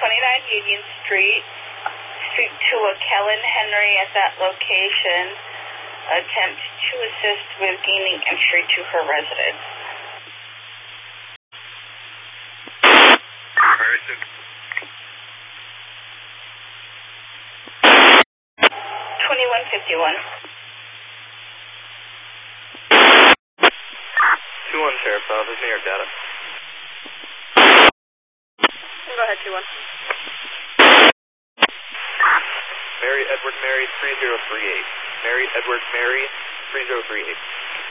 29 Union Street. Speak to a Kellen Henry at that location. Attempt to assist with gaining entry to her residence. Very soon. 2151. 2-1 Sheriff's Office, New York data. Go ahead, 2-1. Mary Edward Mary 3038. Mary Edward Mary 3038.